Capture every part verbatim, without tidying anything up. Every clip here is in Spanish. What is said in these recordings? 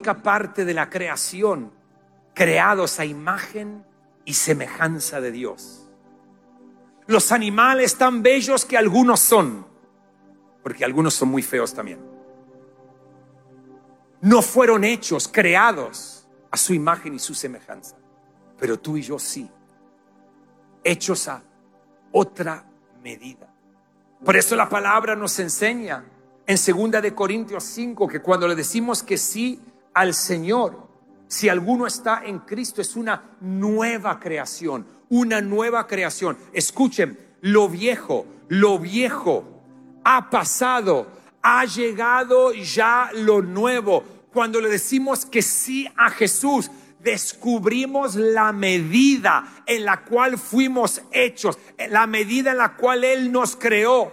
única parte de la creación creados a imagen y semejanza de Dios. Los animales tan bellos que algunos son, porque algunos son muy feos también, no fueron hechos, creados a su imagen y su semejanza. Pero tú y yo sí, hechos a otra medida. Por eso la palabra nos enseña en segunda de Corintios cinco que cuando le decimos que sí al Señor, si alguno está en Cristo, es una nueva creación, una nueva creación. Escuchen, lo viejo, lo viejo ha pasado, ha llegado ya lo nuevo. Cuando le decimos que sí a Jesús, descubrimos la medida en la cual fuimos hechos, la medida en la cual Él nos creó.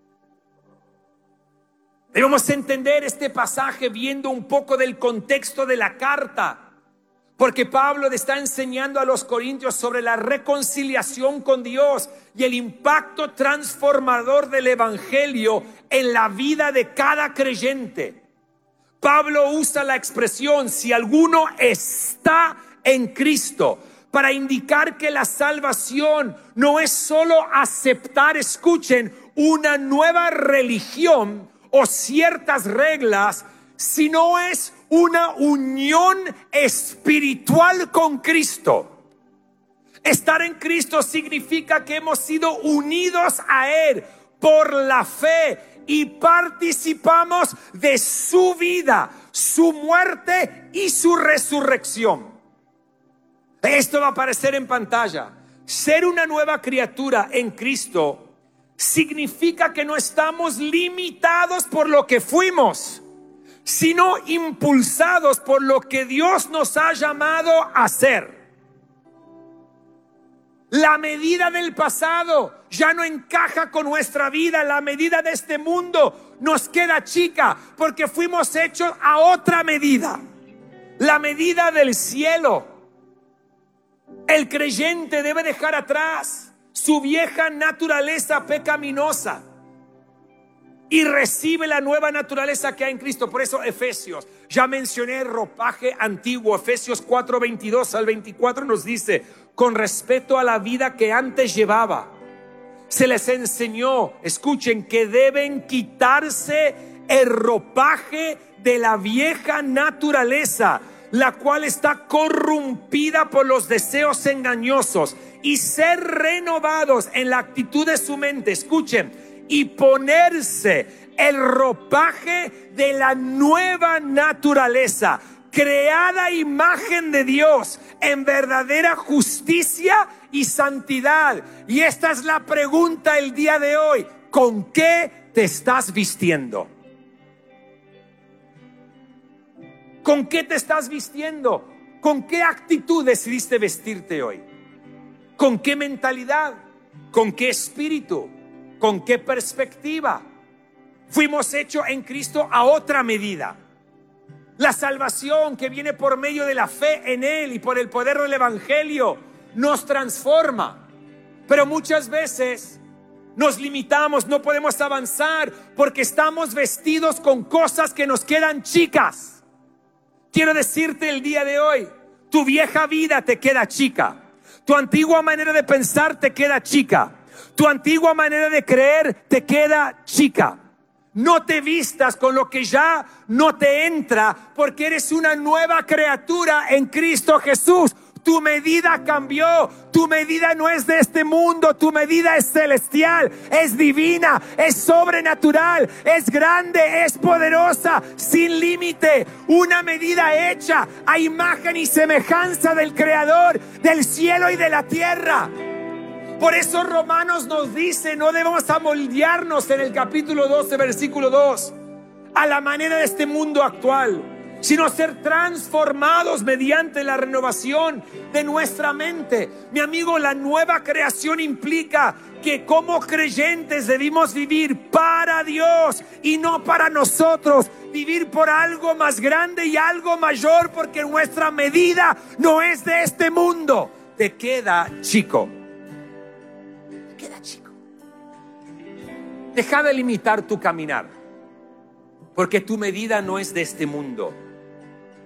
Debemos entender este pasaje viendo un poco del contexto de la carta, porque Pablo le está enseñando a los corintios sobre la reconciliación con Dios y el impacto transformador del evangelio en la vida de cada creyente. Pablo usa la expresión si alguno está en Cristo para indicar que la salvación no es solo aceptar, escuchen, una nueva religión o ciertas reglas, sino es una unión espiritual con Cristo. Estar en Cristo significa que hemos sido unidos a Él por la fe y participamos de su vida, su muerte y su resurrección. Esto va a aparecer en pantalla. Ser una nueva criatura en Cristo significa que no estamos limitados por lo que fuimos, sino impulsados por lo que Dios nos ha llamado a ser. La medida del pasado ya no encaja con nuestra vida. La medida de este mundo nos queda chica porque fuimos hechos a otra medida, la medida del cielo. El creyente debe dejar atrás su vieja naturaleza pecaminosa y recibe la nueva naturaleza que hay en Cristo. Por eso Efesios, ya mencioné el ropaje antiguo. Efesios cuatro, veintidós al veinticuatro nos dice: con respecto a la vida que antes llevaba, se les enseñó, escuchen, que deben quitarse el ropaje de la vieja naturaleza, la cual está corrompida por los deseos engañosos, y ser renovados en la actitud de su mente, escuchen, y ponerse el ropaje de la nueva naturaleza, creada a imagen de Dios en verdadera justicia y santidad. Y esta es la pregunta el día de hoy: ¿con qué te estás vistiendo? ¿Con qué te estás vistiendo? ¿Con qué actitud decidiste vestirte hoy? ¿Con qué mentalidad? ¿Con qué espíritu? ¿Con qué perspectiva? Fuimos hechos en Cristo a otra medida. La salvación que viene por medio de la fe en Él y por el poder del evangelio nos transforma. Pero muchas veces nos limitamos, no podemos avanzar porque estamos vestidos con cosas que nos quedan chicas. Quiero decirte el día de hoy: tu vieja vida te queda chica. Tu antigua manera de pensar te queda chica. Tu antigua manera de creer te queda chica. No te vistas con lo que ya no te entra, porque eres una nueva criatura en Cristo Jesús. Tu medida cambió. Tu medida no es de este mundo. Tu medida es celestial, es divina, es sobrenatural, es grande, es poderosa, sin límite. Una medida hecha a imagen y semejanza del Creador del cielo y de la tierra. Por eso Romanos nos dice: no debemos amoldearnos, en el capítulo doce, versículo dos, a la manera de este mundo actual, sino ser transformados mediante la renovación de nuestra mente. Mi amigo, la nueva creación implica que como creyentes debemos vivir para Dios y no para nosotros. Vivir por algo más grande y algo mayor, porque nuestra medida no es de este mundo. Te queda chico. Te queda chico. Deja de limitar tu caminar, porque tu medida no es de este mundo.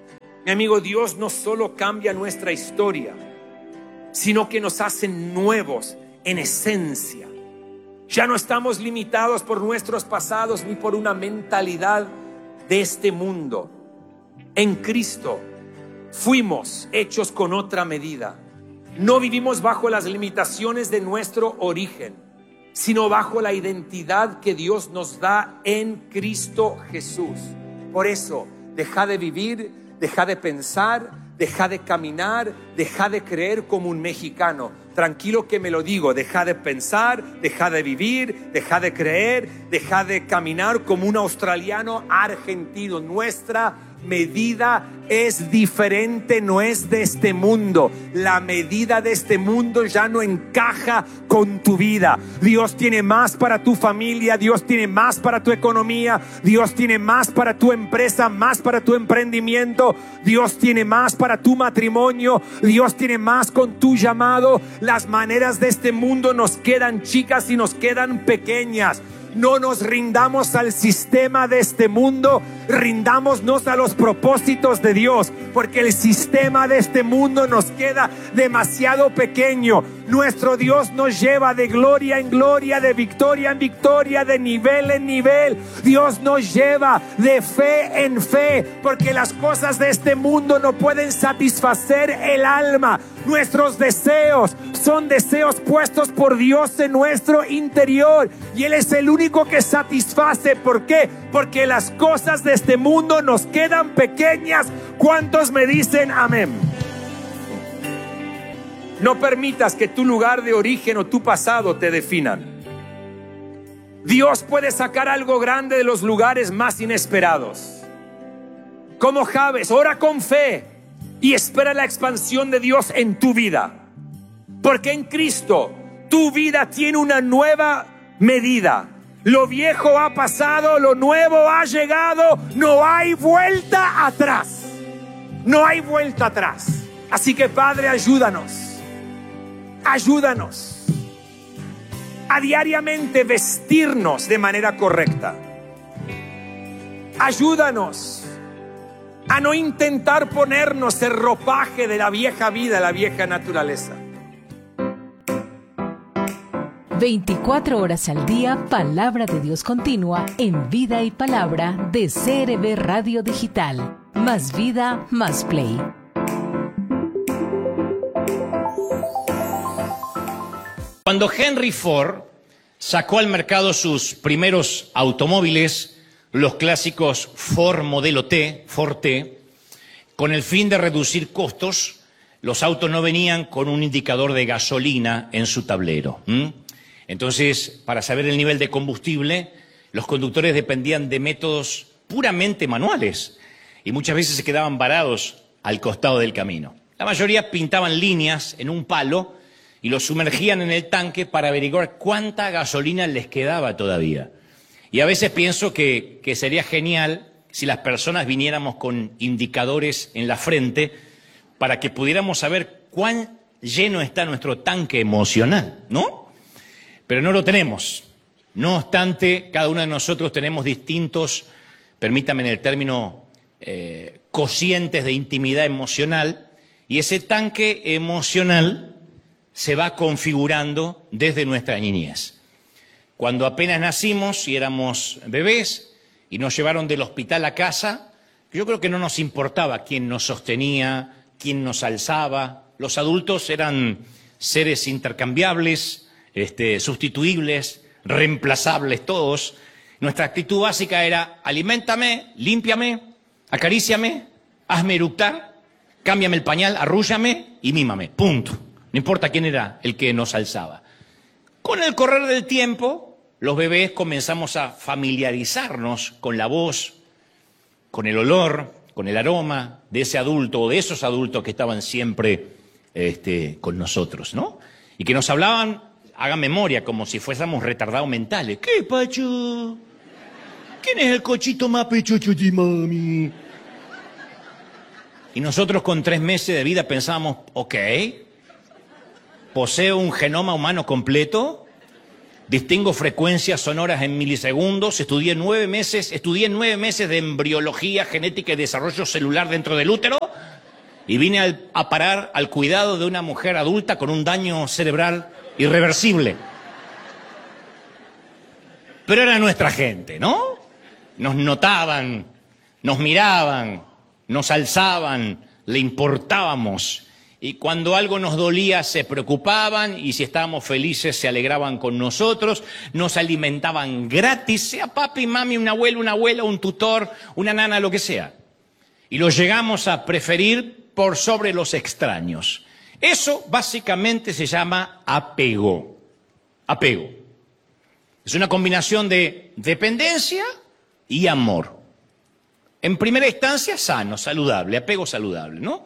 Mi amigo, Dios no solo cambia nuestra historia, sino que nos hace nuevos en esencia. Ya no estamos limitados por nuestros pasados ni por una mentalidad de este mundo. En Cristo fuimos hechos con otra medida. No vivimos bajo las limitaciones de nuestro origen, sino bajo la identidad que Dios nos da en Cristo Jesús. Por eso, deja de vivir, deja de pensar, deja de caminar, deja de creer como un mexicano. Tranquilo que me lo digo, deja de pensar, deja de vivir, deja de creer, deja de caminar como un australiano argentino. Nuestra medida es diferente, no es de este mundo. La medida de este mundo ya no encaja con tu vida. Dios tiene más para tu familia, Dios tiene más para tu economía, Dios tiene más para tu empresa, más para tu emprendimiento, Dios tiene más para tu matrimonio, Dios tiene más con tu llamado. Las maneras de este mundo nos quedan chicas y nos quedan pequeñas. No nos rindamos al sistema de este mundo, rindámonos a los propósitos de Dios, porque el sistema de este mundo nos queda demasiado pequeño. Nuestro Dios nos lleva de gloria en gloria, de victoria en victoria, de nivel en nivel. Dios nos lleva de fe en fe, porque las cosas de este mundo no pueden satisfacer el alma. Nuestros deseos son deseos puestos por Dios en nuestro interior, y Él es el único que satisface. ¿Por qué? Porque las cosas de este mundo nos quedan pequeñas. ¿Cuántos me dicen amén? No permitas que tu lugar de origen o tu pasado te definan. Dios puede sacar algo grande de los lugares más inesperados. Como Jabes, ora con fe y espera la expansión de Dios en tu vida. Porque en Cristo tu vida tiene una nueva medida. Lo viejo ha pasado, lo nuevo ha llegado. No hay vuelta atrás. No hay vuelta atrás. Así que, Padre, ayúdanos. Ayúdanos a diariamente vestirnos de manera correcta. Ayúdanos a no intentar ponernos el ropaje de la vieja vida, la vieja naturaleza. veinticuatro horas al día, palabra de Dios continua en Vida y Palabra de C R B Radio Digital. Más vida, más play. Cuando Henry Ford sacó al mercado sus primeros automóviles, los clásicos Ford Modelo T, Ford T, con el fin de reducir costos, los autos no venían con un indicador de gasolina en su tablero. ¿Mm? Entonces, para saber el nivel de combustible, los conductores dependían de métodos puramente manuales y muchas veces se quedaban varados al costado del camino. La mayoría pintaban líneas en un palo y los sumergían en el tanque para averiguar cuánta gasolina les quedaba todavía. Y a veces pienso que, que sería genial si las personas viniéramos con indicadores en la frente para que pudiéramos saber cuán lleno está nuestro tanque emocional, ¿no? Pero no lo tenemos. No obstante, cada uno de nosotros tenemos distintos, permítame en el término, eh, cocientes de intimidad emocional, y ese tanque emocional se va configurando desde nuestra niñez. Cuando apenas nacimos y éramos bebés y nos llevaron del hospital a casa, yo creo que no nos importaba quién nos sostenía, quién nos alzaba. Los adultos eran seres intercambiables, este, sustituibles, reemplazables todos. Nuestra actitud básica era: aliméntame, límpiame, acaríciame, hazme eructar, cámbiame el pañal, arrúllame y mímame. Punto. No importa quién era el que nos alzaba. Con el correr del tiempo, los bebés comenzamos a familiarizarnos con la voz, con el olor, con el aroma de ese adulto o de esos adultos que estaban siempre este, con nosotros, ¿no? Y que nos hablaban, hagan memoria, como si fuésemos retardados mentales. ¿Qué, Pacho? ¿Quién es el cochito más pechocho de mami? Y nosotros con tres meses de vida pensábamos, ok, poseo un genoma humano completo, distingo frecuencias sonoras en milisegundos, estudié nueve meses, estudié nueve meses de embriología, genética y desarrollo celular dentro del útero y vine al, a parar al cuidado de una mujer adulta con un daño cerebral irreversible. Pero era nuestra gente, ¿no? Nos notaban, nos miraban, nos alzaban, le importábamos. Y cuando algo nos dolía se preocupaban y si estábamos felices se alegraban con nosotros, nos alimentaban gratis, sea papi, mami, un abuelo, una abuela, un tutor, una nana, lo que sea. Y los llegamos a preferir por sobre los extraños. Eso básicamente se llama apego. Apego. Es una combinación de dependencia y amor. En primera instancia, sano, saludable, apego saludable, ¿no?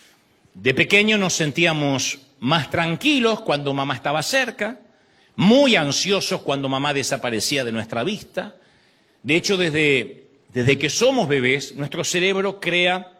De pequeño nos sentíamos más tranquilos cuando mamá estaba cerca, muy ansiosos cuando mamá desaparecía de nuestra vista. De hecho, desde, desde que somos bebés, nuestro cerebro crea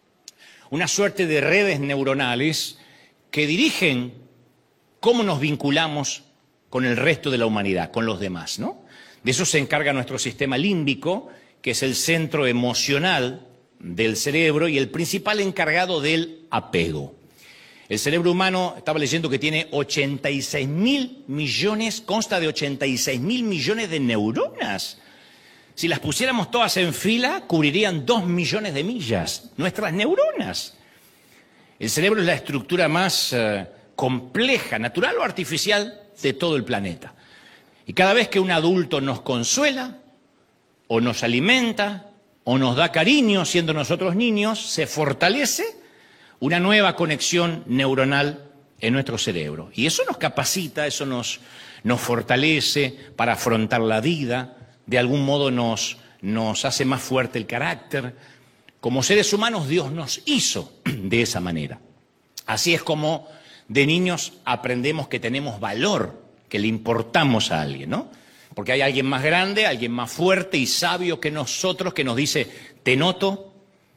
una suerte de redes neuronales que dirigen cómo nos vinculamos con el resto de la humanidad, con los demás, ¿no? De eso se encarga nuestro sistema límbico, que es el centro emocional del cerebro y el principal encargado del apego. El cerebro humano, estaba leyendo que tiene ochenta y seis mil millones, consta de ochenta y seis mil millones de neuronas. Si las pusiéramos todas en fila, cubrirían dos millones de millas, nuestras neuronas. El cerebro es la estructura más uh, compleja, natural o artificial, de todo el planeta. Y cada vez que un adulto nos consuela, o nos alimenta, o nos da cariño siendo nosotros niños, se fortalece una nueva conexión neuronal en nuestro cerebro. Y eso nos capacita, eso nos, nos fortalece para afrontar la vida, de algún modo nos, nos hace más fuerte el carácter. Como seres humanos Dios nos hizo de esa manera. Así es como de niños aprendemos que tenemos valor, que le importamos a alguien, ¿no? Porque hay alguien más grande, alguien más fuerte y sabio que nosotros que nos dice, te noto,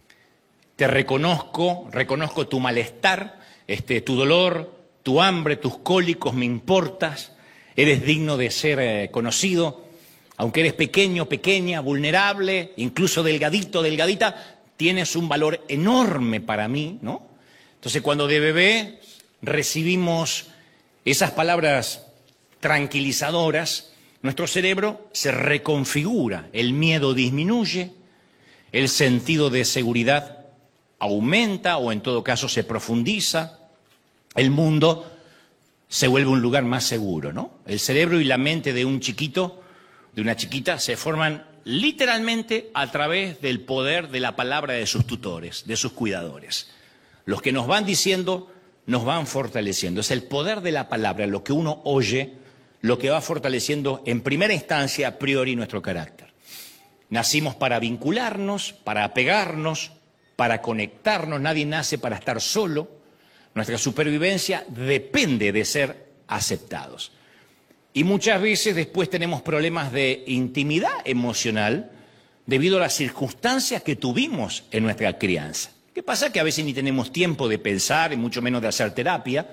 te reconozco, reconozco tu malestar, este, tu dolor, tu hambre, tus cólicos, me importas, eres digno de ser eh, conocido, aunque eres pequeño, pequeña, vulnerable, incluso delgadito, delgadita, tienes un valor enorme para mí, ¿no? Entonces cuando de bebé recibimos esas palabras tranquilizadoras, nuestro cerebro se reconfigura, el miedo disminuye, el sentido de seguridad aumenta o en todo caso se profundiza, el mundo se vuelve un lugar más seguro, ¿no? El cerebro y la mente de un chiquito, de una chiquita, se forman literalmente a través del poder de la palabra de sus tutores, de sus cuidadores. Los que nos van diciendo, nos van fortaleciendo. Es el poder de la palabra, lo que uno oye, lo que va fortaleciendo en primera instancia a priori nuestro carácter. Nacimos para vincularnos, para apegarnos, para conectarnos. Nadie nace para estar solo. Nuestra supervivencia depende de ser aceptados. Y muchas veces después tenemos problemas de intimidad emocional debido a las circunstancias que tuvimos en nuestra crianza. ¿Qué pasa? Que a veces ni tenemos tiempo de pensar y mucho menos de hacer terapia.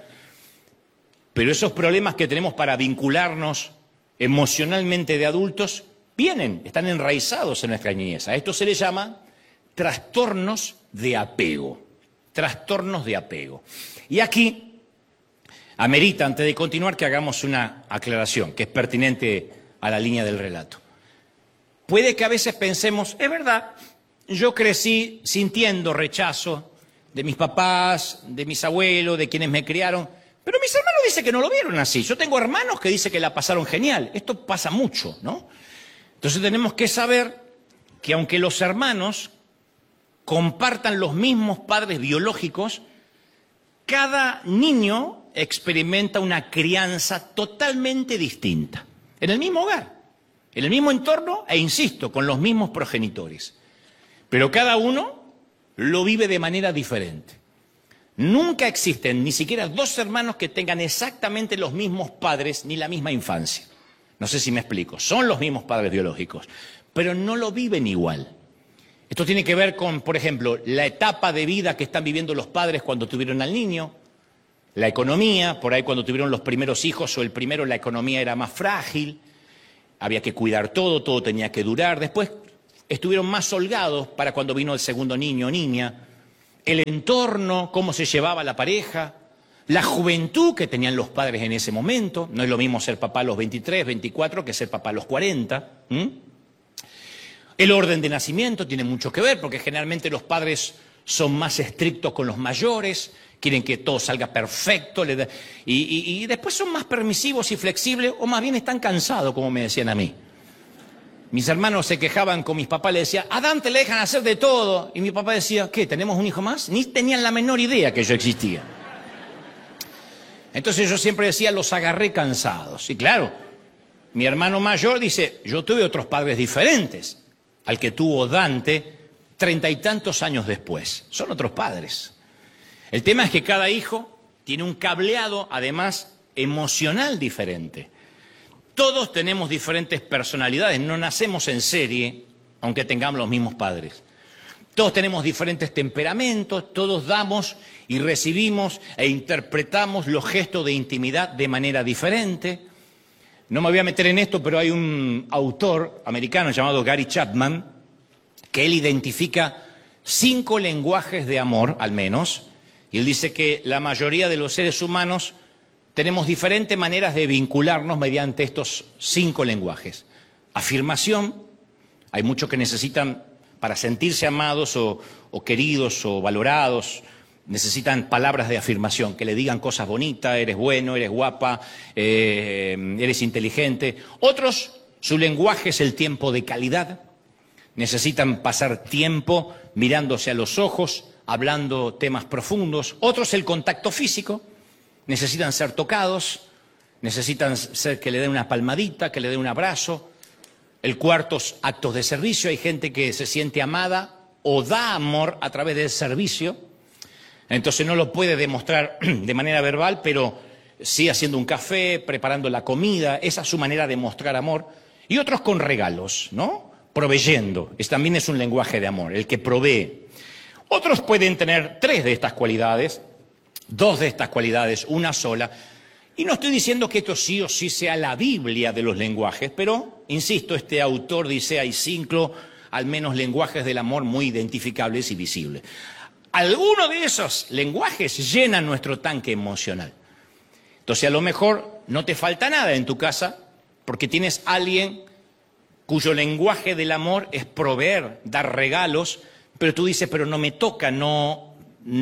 Pero esos problemas que tenemos para vincularnos emocionalmente de adultos vienen, están enraizados en nuestra niñez. A esto se le llama trastornos de apego. Trastornos de apego. Y aquí amerita, antes de continuar, que hagamos una aclaración que es pertinente a la línea del relato. Puede que a veces pensemos, es verdad, yo crecí sintiendo rechazo de mis papás, de mis abuelos, de quienes me criaron. Pero mis hermanos dicen que no lo vieron así. Yo tengo hermanos que dicen que la pasaron genial. Esto pasa mucho, ¿no? Entonces tenemos que saber que aunque los hermanos compartan los mismos padres biológicos, cada niño experimenta una crianza totalmente distinta. En el mismo hogar, en el mismo entorno e, insisto, con los mismos progenitores. Pero cada uno lo vive de manera diferente. Nunca existen ni siquiera dos hermanos que tengan exactamente los mismos padres ni la misma infancia. No sé si me explico. Son los mismos padres biológicos, pero no lo viven igual. Esto tiene que ver con, por ejemplo, la etapa de vida que están viviendo los padres cuando tuvieron al niño, La economía, por ahí cuando tuvieron los primeros hijos o el primero, la economía era más frágil, había que cuidar todo, todo tenía que durar. Después estuvieron más holgados para cuando vino el segundo niño o niña. El entorno, cómo se llevaba la pareja, la juventud que tenían los padres en ese momento. No es lo mismo ser papá a los veintitrés, veinticuatro que ser papá a los cuarenta. ¿Mm? El orden de nacimiento tiene mucho que ver porque generalmente los padres son más estrictos con los mayores, quieren que todo salga perfecto, le da, y, y, y después son más permisivos y flexibles, o más bien están cansados, como me decían a mí. Mis hermanos se quejaban con mis papás, le decía, a Dante le dejan hacer de todo, y mi papá decía, ¿qué, tenemos un hijo más? Ni tenían la menor idea que yo existía. Entonces yo siempre decía, los agarré cansados. Y claro, mi hermano mayor dice, yo tuve otros padres diferentes al que tuvo Dante treinta y tantos años después. Son otros padres. El tema es que cada hijo tiene un cableado, además, emocional diferente. Todos tenemos diferentes personalidades, no nacemos en serie, aunque tengamos los mismos padres. Todos tenemos diferentes temperamentos, todos damos y recibimos e interpretamos los gestos de intimidad de manera diferente. No me voy a meter en esto, pero hay un autor americano llamado Gary Chapman, que él identifica cinco lenguajes de amor, al menos, y él dice que la mayoría de los seres humanos tenemos diferentes maneras de vincularnos mediante estos cinco lenguajes. Afirmación, hay muchos que necesitan, para sentirse amados o, o queridos o valorados, necesitan palabras de afirmación, que le digan cosas bonitas, eres bueno, eres guapa, eh, eres inteligente. Otros, su lenguaje es el tiempo de calidad. Necesitan pasar tiempo mirándose a los ojos, hablando temas profundos. Otros, el contacto físico. Necesitan ser tocados, necesitan ser que le den una palmadita, que le den un abrazo. El cuarto, actos de servicio. Hay gente que se siente amada o da amor a través del servicio. Entonces no lo puede demostrar de manera verbal, pero sí haciendo un café, preparando la comida. Esa es su manera de mostrar amor. Y otros con regalos, ¿no? Proveyendo. Es, también es un lenguaje de amor, el que provee. Otros pueden tener tres de estas cualidades, dos de estas cualidades, una sola. Y no estoy diciendo que esto sí o sí sea la Biblia de los lenguajes, pero, insisto, este autor dice hay cinco, al menos, lenguajes del amor muy identificables y visibles. Algunos de esos lenguajes llenan nuestro tanque emocional. Entonces, a lo mejor no te falta nada en tu casa porque tienes a alguien cuyo lenguaje del amor es proveer, dar regalos, pero tú dices, pero no me toca, no,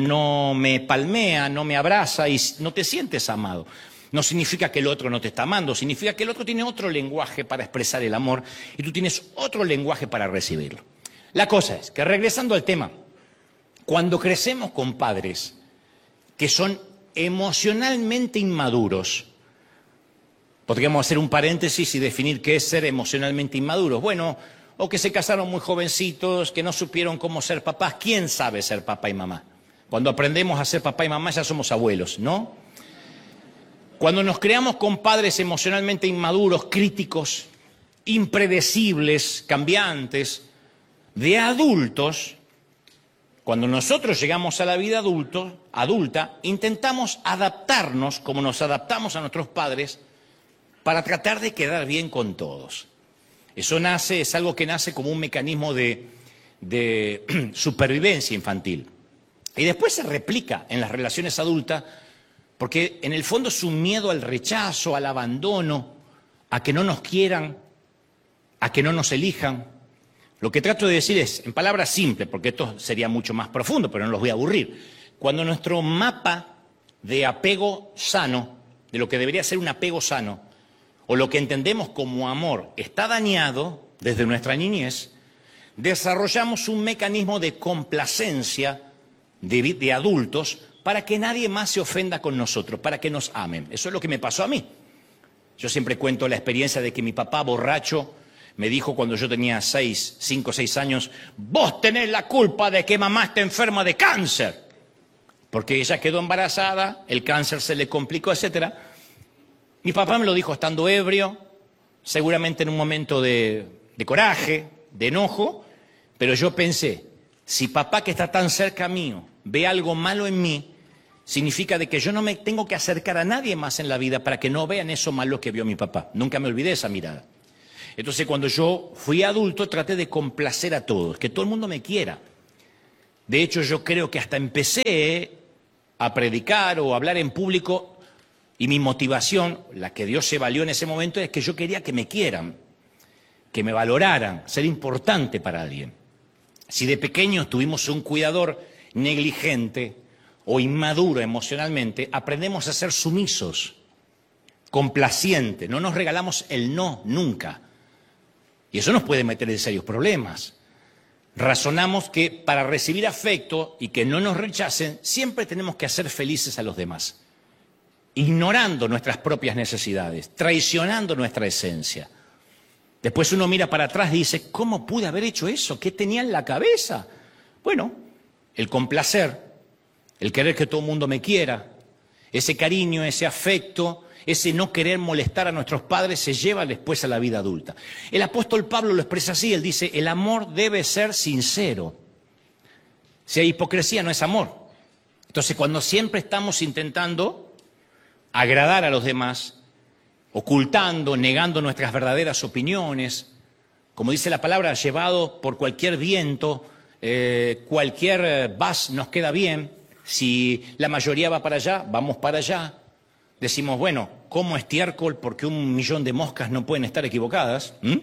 no me palmea, no me abraza y no te sientes amado. No significa que el otro no te está amando, significa que el otro tiene otro lenguaje para expresar el amor y tú tienes otro lenguaje para recibirlo. La cosa es que, regresando al tema, cuando crecemos con padres que son emocionalmente inmaduros, podríamos hacer un paréntesis y definir qué es ser emocionalmente inmaduros. Bueno, o que se casaron muy jovencitos, que no supieron cómo ser papás. ¿Quién sabe ser papá y mamá? Cuando aprendemos a ser papá y mamá ya somos abuelos, ¿no? Cuando nos creamos con padres emocionalmente inmaduros, críticos, impredecibles, cambiantes, de adultos, cuando nosotros llegamos a la vida adulto, adulta, intentamos adaptarnos como nos adaptamos a nuestros padres para tratar de quedar bien con todos. Eso nace, es algo que nace como un mecanismo de, de supervivencia infantil. Y después se replica en las relaciones adultas, porque en el fondo es un miedo al rechazo, al abandono, a que no nos quieran, a que no nos elijan. Lo que trato de decir es, en palabras simples, porque esto sería mucho más profundo, pero no los voy a aburrir. Cuando nuestro mapa de apego sano, de lo que debería ser un apego sano, o lo que entendemos como amor, está dañado desde nuestra niñez, desarrollamos un mecanismo de complacencia de, de adultos para que nadie más se ofenda con nosotros, para que nos amen. Eso es lo que me pasó a mí. Yo siempre cuento la experiencia de que mi papá borracho me dijo cuando yo tenía seis, cinco o seis años, vos tenés la culpa de que mamá esté enferma de cáncer. Porque ella quedó embarazada, el cáncer se le complicó, etcétera. Mi papá me lo dijo estando ebrio, seguramente en un momento de, de coraje, de enojo, pero yo pensé, si papá que está tan cerca mío ve algo malo en mí, significa de que yo no me tengo que acercar a nadie más en la vida para que no vean eso malo que vio mi papá. Nunca me olvidé esa mirada. Entonces, cuando yo fui adulto, traté de complacer a todos, que todo el mundo me quiera. De hecho, yo creo que hasta empecé a predicar o a hablar en público y mi motivación, la que Dios se valió en ese momento, es que yo quería que me quieran, que me valoraran, ser importante para alguien. Si de pequeños tuvimos un cuidador negligente o inmaduro emocionalmente, aprendemos a ser sumisos, complacientes, no nos regalamos el no nunca. Y eso nos puede meter en serios problemas. Razonamos que para recibir afecto y que no nos rechacen, siempre tenemos que hacer felices a los demás, ignorando nuestras propias necesidades, traicionando nuestra esencia. Después uno mira para atrás y dice, ¿cómo pude haber hecho eso? ¿Qué tenía en la cabeza? Bueno, el complacer, el querer que todo el mundo me quiera, ese cariño, ese afecto, ese no querer molestar a nuestros padres se lleva después a la vida adulta. El apóstol Pablo lo expresa así, él dice, el amor debe ser sincero. Si hay hipocresía no es amor. Entonces cuando siempre estamos intentando agradar a los demás, ocultando, negando nuestras verdaderas opiniones, como dice la palabra, llevado por cualquier viento, eh, cualquier vas nos queda bien, si la mayoría va para allá, vamos para allá. Decimos, bueno, como estiércol porque un millón de moscas no pueden estar equivocadas. ¿Mm?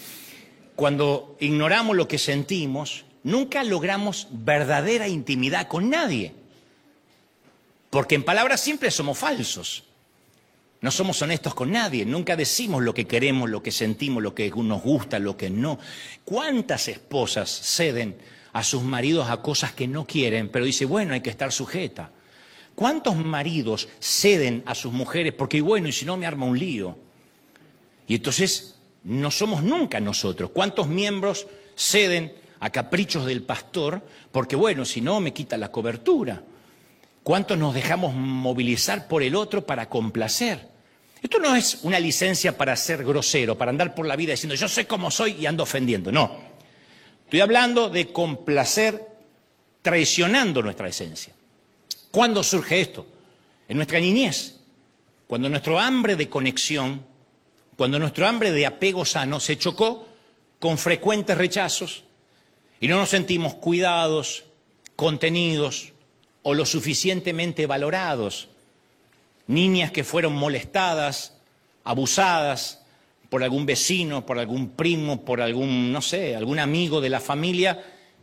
Cuando ignoramos lo que sentimos, nunca logramos verdadera intimidad con nadie. Porque en palabras simples somos falsos. No somos honestos con nadie, nunca decimos lo que queremos, lo que sentimos, lo que nos gusta, lo que no. ¿Cuántas esposas ceden a sus maridos a cosas que no quieren, pero dice, bueno, hay que estar sujeta? ¿Cuántos maridos ceden a sus mujeres porque, bueno, y si no me arma un lío? Y entonces no somos nunca nosotros. ¿Cuántos miembros ceden a caprichos del pastor porque, bueno, si no me quita la cobertura? ¿Cuántos nos dejamos movilizar por el otro para complacer? Esto no es una licencia para ser grosero, para andar por la vida diciendo yo sé cómo soy y ando ofendiendo. No. Estoy hablando de complacer traicionando nuestra esencia. ¿Cuándo surge esto? En nuestra niñez. Cuando nuestro hambre de conexión, cuando nuestro hambre de apego sano se chocó con frecuentes rechazos y no nos sentimos cuidados, contenidos o lo suficientemente valorados. Niñas que fueron molestadas, abusadas por algún vecino, por algún primo, por algún, no sé, algún amigo de la familia.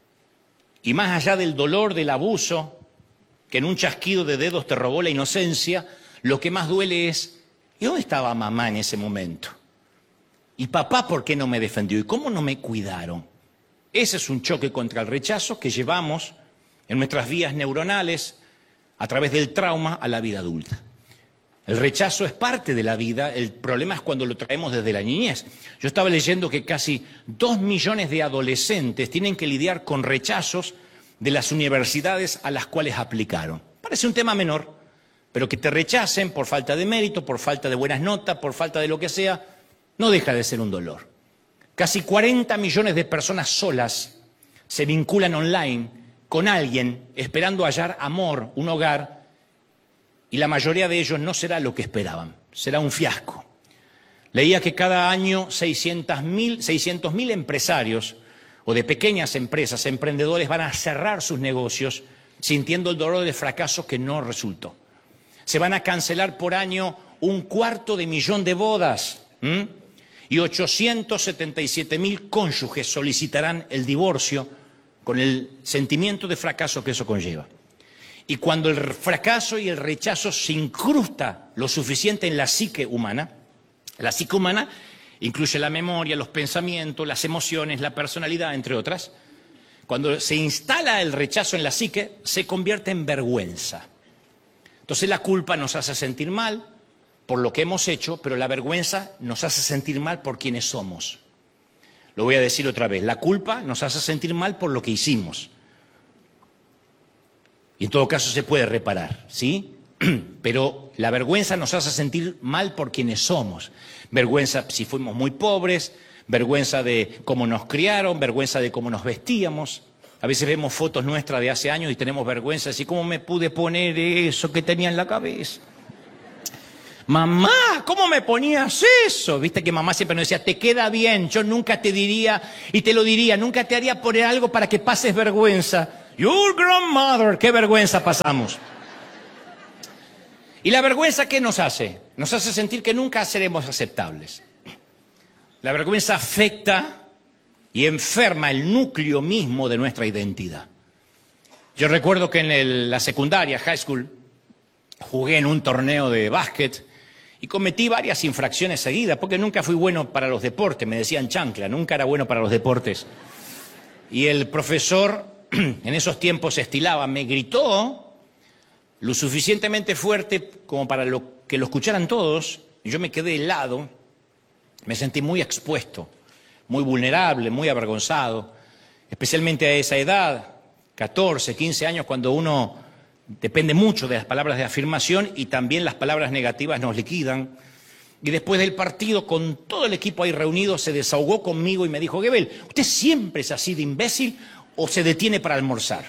Y más allá del dolor del abuso, que en un chasquido de dedos te robó la inocencia, lo que más duele es, ¿y dónde estaba mamá en ese momento? ¿Y papá por qué no me defendió? ¿Y cómo no me cuidaron? Ese es un choque contra el rechazo que llevamos en nuestras vías neuronales a través del trauma a la vida adulta. El rechazo es parte de la vida, el problema es cuando lo traemos desde la niñez. Yo estaba leyendo que casi dos millones de adolescentes tienen que lidiar con rechazos de las universidades a las cuales aplicaron. Parece un tema menor, pero que te rechacen por falta de mérito, por falta de buenas notas, por falta de lo que sea, no deja de ser un dolor. Casi cuarenta millones de personas solas se vinculan online con alguien esperando hallar amor, un hogar, y la mayoría de ellos no será lo que esperaban, será un fiasco. Leía que cada año seiscientos mil empresarios o de pequeñas empresas, emprendedores, van a cerrar sus negocios sintiendo el dolor del fracaso que no resultó. Se van a cancelar por año un cuarto de millón de bodas, ¿m? Y ochocientos setenta y siete mil cónyuges solicitarán el divorcio con el sentimiento de fracaso que eso conlleva. Y cuando el fracaso y el rechazo se incrusta lo suficiente en la psique humana, la psique humana incluye la memoria, los pensamientos, las emociones, la personalidad, entre otras. Cuando se instala el rechazo en la psique, se convierte en vergüenza. Entonces la culpa nos hace sentir mal por lo que hemos hecho, pero la vergüenza nos hace sentir mal por quienes somos. Lo voy a decir otra vez, la culpa nos hace sentir mal por lo que hicimos. Y en todo caso se puede reparar, ¿sí? Pero la vergüenza nos hace sentir mal por quienes somos. Vergüenza si fuimos muy pobres, vergüenza de cómo nos criaron, vergüenza de cómo nos vestíamos, A veces vemos fotos nuestras de hace años y tenemos vergüenza, así como me pude poner eso que tenía en la cabeza. Mamá, ¿cómo me ponías eso? Viste que mamá siempre nos decía, te queda bien, yo nunca te diría, y te lo diría, nunca te haría poner algo para que pases vergüenza. Your grandmother, qué vergüenza pasamos. ¿Y la vergüenza qué nos hace? Nos hace sentir que nunca seremos aceptables. La vergüenza afecta y enferma el núcleo mismo de nuestra identidad. Yo recuerdo que en el, la secundaria, high school, jugué en un torneo de básquet y cometí varias infracciones seguidas, porque nunca fui bueno para los deportes, me decían chancla, nunca era bueno para los deportes. Y el profesor, en esos tiempos estilaba, me gritó lo suficientemente fuerte como para lo, que lo escucharan todos, y yo me quedé helado, me sentí muy expuesto, muy vulnerable, muy avergonzado, especialmente a esa edad, catorce, quince años, cuando uno depende mucho de las palabras de afirmación y también las palabras negativas nos liquidan. Y después del partido, con todo el equipo ahí reunido, se desahogó conmigo y me dijo, Gebel, ¿usted siempre es así de imbécil o se detiene para almorzar?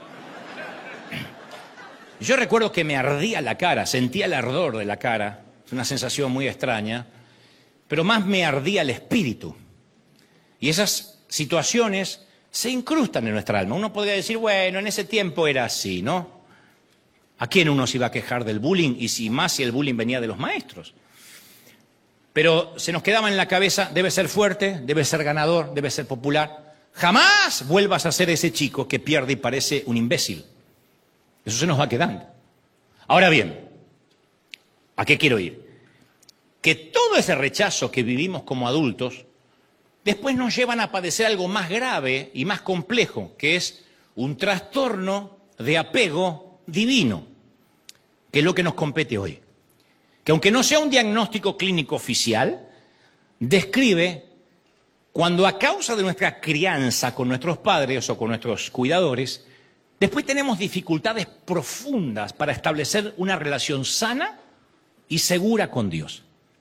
Yo recuerdo que me ardía la cara, sentía el ardor de la cara, es una sensación muy extraña, pero más me ardía el espíritu. Y esas situaciones se incrustan en nuestra alma. Uno podría decir, bueno, en ese tiempo era así, ¿no? ¿A quién uno se iba a quejar del bullying? Y si más si el bullying venía de los maestros. Pero se nos quedaba en la cabeza, debe ser fuerte, debe ser ganador, debe ser popular. Jamás vuelvas a ser ese chico que pierde y parece un imbécil. Eso se nos va quedando. Ahora bien, ¿a qué quiero ir? Que todo ese rechazo que vivimos como adultos después nos llevan a padecer algo más grave y más complejo, que es un trastorno de apego divino, que es lo que nos compete hoy. Que aunque no sea un diagnóstico clínico oficial, describe cuando a causa de nuestra crianza con nuestros padres o con nuestros cuidadores, después tenemos dificultades profundas para establecer una relación sana y segura con Dios.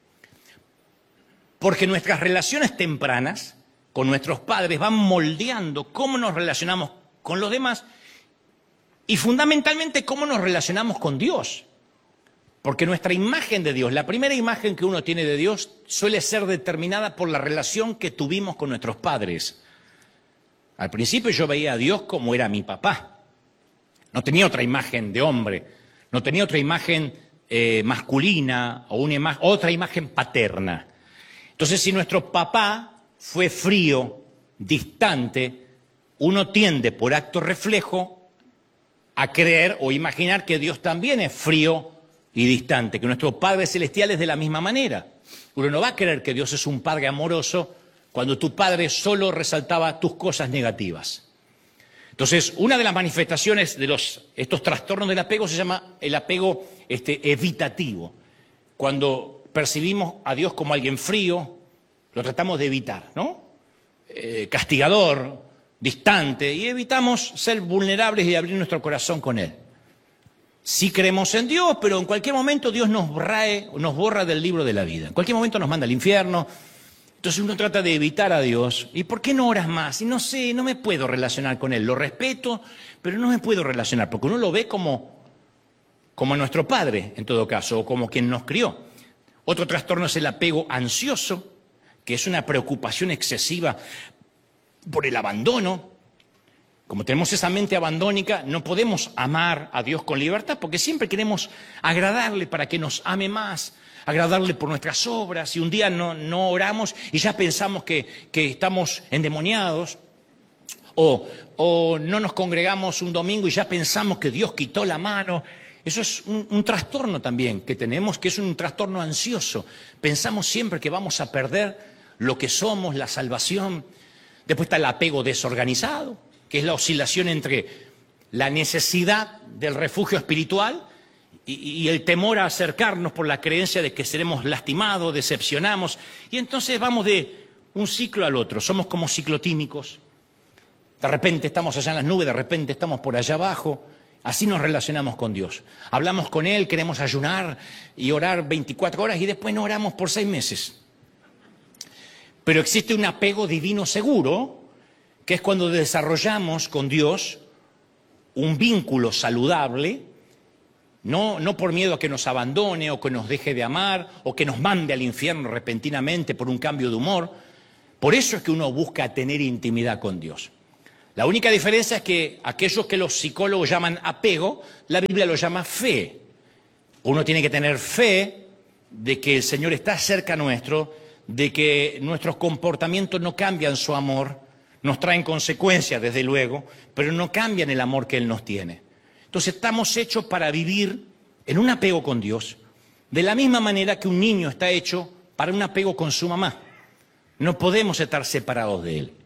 Porque nuestras relaciones tempranas con nuestros padres van moldeando cómo nos relacionamos con los demás y fundamentalmente cómo nos relacionamos con Dios. Porque nuestra imagen de Dios, la primera imagen que uno tiene de Dios, suele ser determinada por la relación que tuvimos con nuestros padres. Al principio yo veía a Dios como era mi papá. No tenía otra imagen de hombre, no tenía otra imagen eh, masculina o una ima- otra imagen paterna. Entonces, si nuestro papá fue frío, distante, uno tiende por acto reflejo a creer o imaginar que Dios también es frío y distante, que nuestro Padre Celestial es de la misma manera. Uno no va a creer que Dios es un Padre amoroso cuando tu Padre solo resaltaba tus cosas negativas. Entonces, una de las manifestaciones de los, estos trastornos del apego se llama el apego este, evitativo. Cuando percibimos a Dios como alguien frío, lo tratamos de evitar, ¿no? Eh, castigador, distante, y evitamos ser vulnerables y abrir nuestro corazón con Él. Sí creemos en Dios, pero en cualquier momento Dios nos borra, nos borra del libro de la vida. En cualquier momento nos manda al infierno. Entonces uno trata de evitar a Dios. ¿Y por qué no oras más? Y no sé, no me puedo relacionar con Él. Lo respeto, pero no me puedo relacionar, porque uno lo ve como, como nuestro padre, en todo caso, o como quien nos crió. Otro trastorno es el apego ansioso, que es una preocupación excesiva por el abandono. Como tenemos esa mente abandónica, no podemos amar a Dios con libertad, porque siempre queremos agradarle para que nos ame más, agradarle por nuestras obras, y un día no, no oramos y ya pensamos que, que estamos endemoniados, o, o no nos congregamos un domingo y ya pensamos que Dios quitó la mano. Eso es un, un trastorno también que tenemos, que es un trastorno ansioso. Pensamos siempre que vamos a perder lo que somos, la salvación. Después está el apego desorganizado, que es la oscilación entre la necesidad del refugio espiritual y, y el temor a acercarnos por la creencia de que seremos lastimados, decepcionamos. Y entonces vamos de un ciclo al otro. Somos como ciclotímicos. De repente estamos allá en las nubes, de repente estamos por allá abajo. Así nos relacionamos con Dios. Hablamos con Él, queremos ayunar y orar veinticuatro horas y después no oramos por seis meses. Pero existe un apego divino seguro, que es cuando desarrollamos con Dios un vínculo saludable, no, no por miedo a que nos abandone o que nos deje de amar o que nos mande al infierno repentinamente por un cambio de humor. Por eso es que uno busca tener intimidad con Dios. La única diferencia es que aquellos que los psicólogos llaman apego, la Biblia lo llama fe. Uno tiene que tener fe de que el Señor está cerca nuestro, de que nuestros comportamientos no cambian su amor, nos traen consecuencias desde luego, pero no cambian el amor que Él nos tiene. Entonces estamos hechos para vivir en un apego con Dios, de la misma manera que un niño está hecho para un apego con su mamá. No podemos estar separados de Él.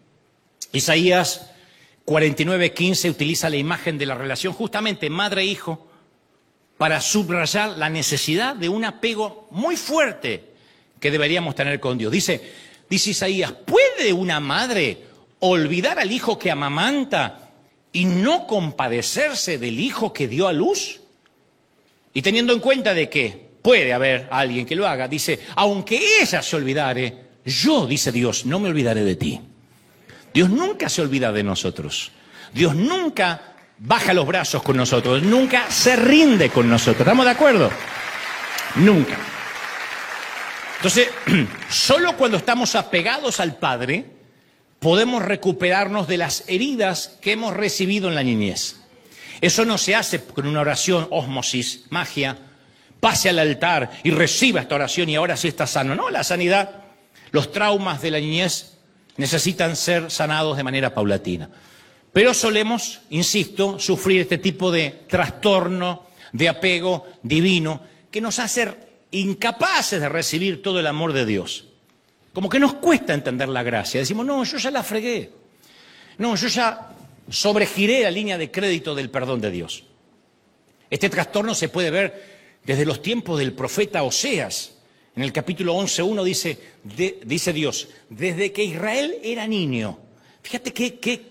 Isaías cuarenta y nueve, quince utiliza la imagen de la relación justamente madre-hijo para subrayar la necesidad de un apego muy fuerte que deberíamos tener con Dios. Dice, dice Isaías, ¿puede una madre olvidar al hijo que amamanta y no compadecerse del hijo que dio a luz? Y teniendo en cuenta de que puede haber alguien que lo haga, dice, aunque ella se olvidare, yo, dice Dios, no me olvidaré de ti. Dios nunca se olvida de nosotros. Dios nunca baja los brazos con nosotros. Nunca se rinde con nosotros. ¿Estamos de acuerdo? Nunca. Entonces, solo cuando estamos apegados al Padre, podemos recuperarnos de las heridas que hemos recibido en la niñez. Eso no se hace con una oración, ósmosis, magia. Pase al altar y reciba esta oración y ahora sí está sano. No, la sanidad, los traumas de la niñez necesitan ser sanados de manera paulatina. Pero solemos, insisto, sufrir este tipo de trastorno, de apego divino, que nos hace incapaces de recibir todo el amor de Dios. Como que nos cuesta entender la gracia. Decimos, no, yo ya la fregué. No, yo ya sobregiré la línea de crédito del perdón de Dios. Este trastorno se puede ver desde los tiempos del profeta Oseas. En el capítulo once, uno dice, de, dice Dios, desde que Israel era niño. Fíjate qué, qué,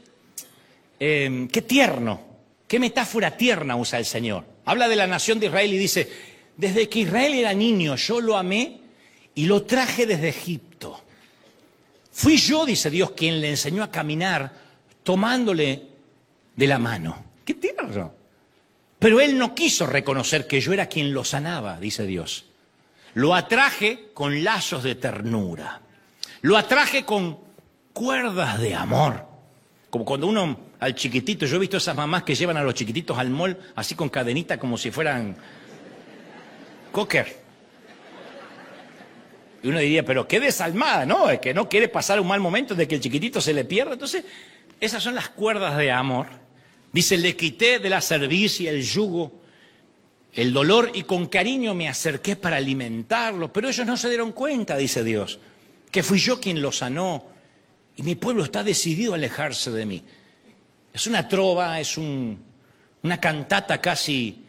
eh, qué tierno, qué metáfora tierna usa el Señor. Habla de la nación de Israel y dice, desde que Israel era niño yo lo amé y lo traje desde Egipto. Fui yo, dice Dios, quien le enseñó a caminar tomándole de la mano. ¡Qué tierno! Pero él no quiso reconocer que yo era quien lo sanaba, dice Dios. Lo atraje con lazos de ternura. Lo atraje con cuerdas de amor. Como cuando uno al chiquitito, yo he visto esas mamás que llevan a los chiquititos al mall así con cadenita como si fueran cocker. Y uno diría, pero qué desalmada, ¿no? Es que no quiere pasar un mal momento de que el chiquitito se le pierda. Entonces, esas son las cuerdas de amor. Dice, le quité de la cerviz y el yugo, el dolor, y con cariño me acerqué para alimentarlo. Pero ellos no se dieron cuenta, dice Dios, que fui yo quien lo sanó. Y mi pueblo está decidido a alejarse de mí. Es una trova, es un, una cantata casi